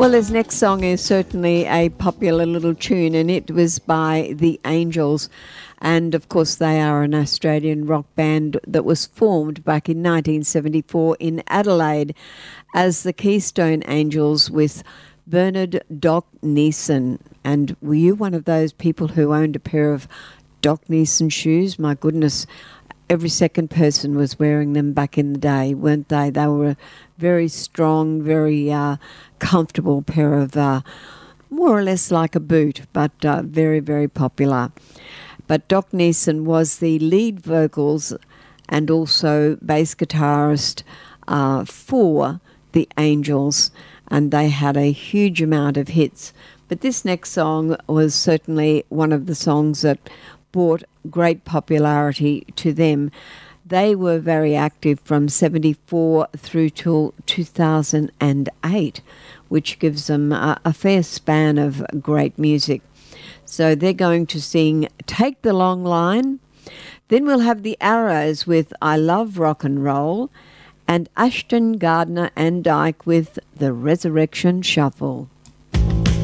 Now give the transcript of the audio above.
Well, this next song is certainly a popular little tune, and it was by The Angels. And, of course, they are an Australian rock band that was formed back in 1974 in Adelaide as the Keystone Angels with Bernard Doc Neeson. And were you one of those people who owned a pair of Doc Neeson shoes? My goodness, every second person was wearing them back in the day, weren't they? They were a very strong, very comfortable pair of more or less like a boot, but very, very popular. But Doc Neeson was the lead vocals and also bass guitarist for The Angels, and they had a huge amount of hits. But this next song was certainly one of the songs that brought great popularity to them. They were very active from 74 through till 2008, which gives them a fair span of great music. So they're going to sing Take the Long Line. Then we'll have the Arrows with I Love Rock and Roll, and Ashton, Gardner and Dyke with The Resurrection Shuffle.